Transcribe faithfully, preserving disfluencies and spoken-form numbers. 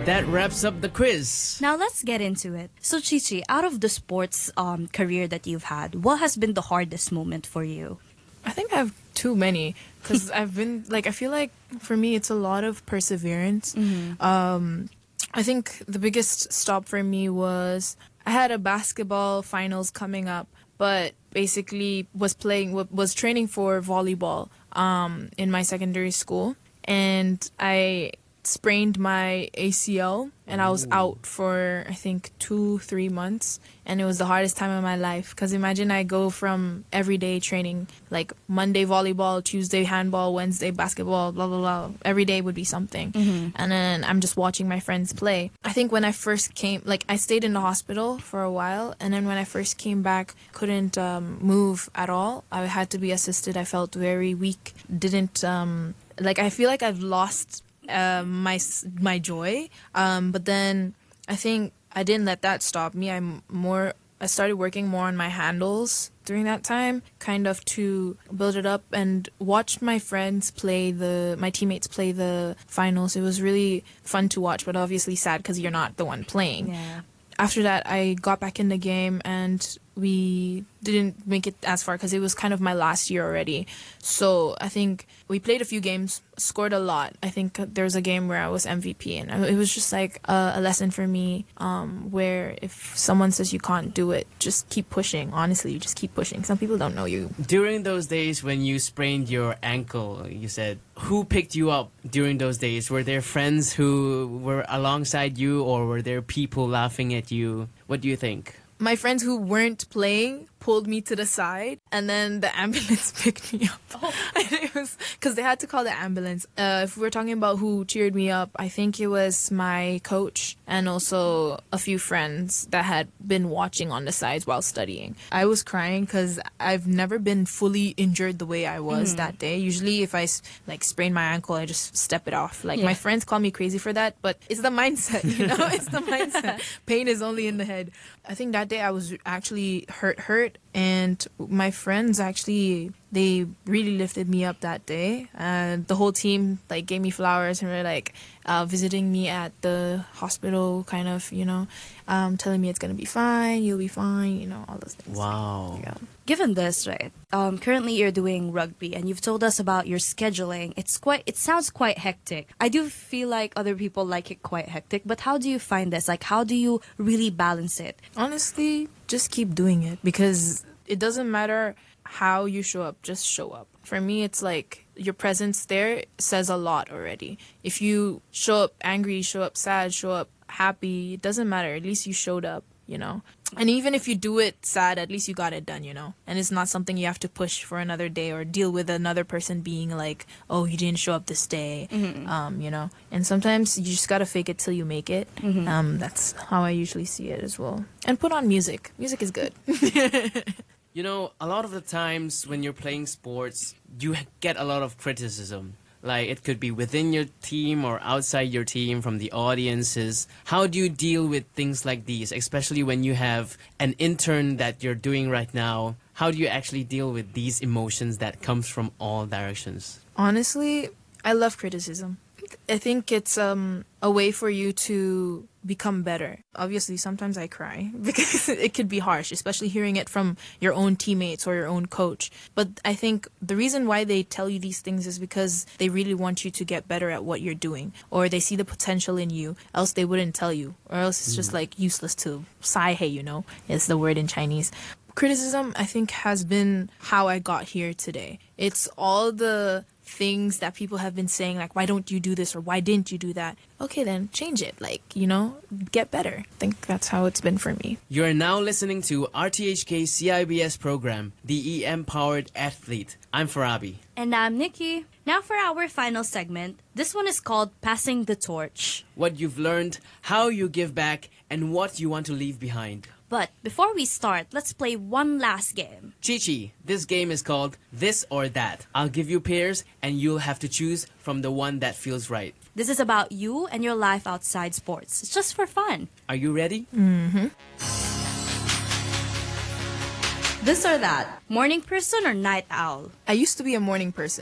That wraps up the quiz. Now let's get into it. So Chichi, out of the sports um, career that you've had, what has been the hardest moment for you? I think I have too many because I've been like, I feel like for me it's a lot of perseverance. Mm-hmm. Um, I think the biggest stop for me was I had a basketball finals coming up, but basically was playing, was training for volleyball um, in my secondary school, and I sprained my A C L and I was out for I think two three months, and it was the hardest time of my life because imagine I go from everyday training like Monday volleyball, Tuesday handball, Wednesday basketball, blah blah blah, every day would be something. Mm-hmm. And then I'm just watching my friends play. I think when I first came, like I stayed in the hospital for a while, and then when I first came back couldn't um, move at all. I had to be assisted. I felt very weak, didn't um, like I feel like I've lost Uh, my my joy, um, but then I think I didn't let that stop me. I'm more. I started working more on my handles during that time, kind of to build it up, and watched my friends play the my teammates play the finals. It was really fun to watch, but obviously sad because you're not the one playing. Yeah. After that, I got back in the game, and we didn't make it as far because it was kind of my last year already. So I think we played a few games, scored a lot. I think there was a game where I was M V P, and it was just like a, a lesson for me um, where if someone says you can't do it, just keep pushing. Honestly, you just keep pushing. Some people don't know you. During those days when you sprained your ankle, you said, who picked you up during those days? Were there friends who were alongside you, or were there people laughing at you? What do you think? My friends who weren't playing pulled me to the side, and then the ambulance picked me up. Oh. And it was because they had to call the ambulance. Uh, if we're talking about who cheered me up, I think it was my coach and also a few friends that had been watching on the sides while studying. I was crying because I've never been fully injured the way I was mm. that day. Usually if I like sprain my ankle, I just step it off. Like yeah. My friends call me crazy for that, but it's the mindset, you know? It's the mindset. Pain is only in the head. I think that day I was actually hurt, hurt. And my friends actually, they really lifted me up that day. And the whole team like gave me flowers and were like uh, visiting me at the hospital, kind of, you know, um, telling me it's going to be fine, you'll be fine, you know, all those things. Wow. Yeah. Given this, right, um, currently you're doing rugby and you've told us about your scheduling. It's quite, it sounds quite hectic. I do feel like other people like it quite hectic, but how do you find this? Like, how do you really balance it? Honestly, just keep doing it because it doesn't matter how you show up, just show up. For me, it's like your presence there says a lot already. If you show up angry, show up sad, show up happy, it doesn't matter. At least you showed up, you know. And even if you do it sad, at least you got it done, you know. And it's not something you have to push for another day or deal with another person being like, oh, you didn't show up this day, mm-hmm. um, you know. And sometimes you just got to fake it till you make it. Mm-hmm. Um, that's how I usually see it as well. And put on music. Music is good. You know, a lot of the times when you're playing sports, you get a lot of criticism. Like, it could be within your team or outside your team from the audiences. How do you deal with things like these, especially when you have an intern that you're doing right now? How do you actually deal with these emotions that comes from all directions? Honestly, I love criticism. I think it's um, a way for you to become better. Obviously, sometimes I cry because it could be harsh, especially hearing it from your own teammates or your own coach. But I think the reason why they tell you these things is because they really want you to get better at what you're doing, or they see the potential in you, else they wouldn't tell you, or else it's just like useless to sai hey, you know, is the word in Chinese. Criticism, I think, has been how I got here today. It's all the things that people have been saying, like, why don't you do this or why didn't you do that? Okay, then change it. Like, you know, get better. I think that's how it's been for me. You are now listening to R T H K C I B S program, The E M-Powered Athlete. I'm Farabi. And I'm Nikki. Now for our final segment. This one is called Passing the Torch. What you've learned, how you give back, and what you want to leave behind. But before we start, let's play one last game. Chichi, this game is called This or That. I'll give you pairs and you'll have to choose from the one that feels right. This is about you and your life outside sports. It's just for fun. Are you ready? Mm-hmm. This or that, morning person or night owl? I used to be a morning person.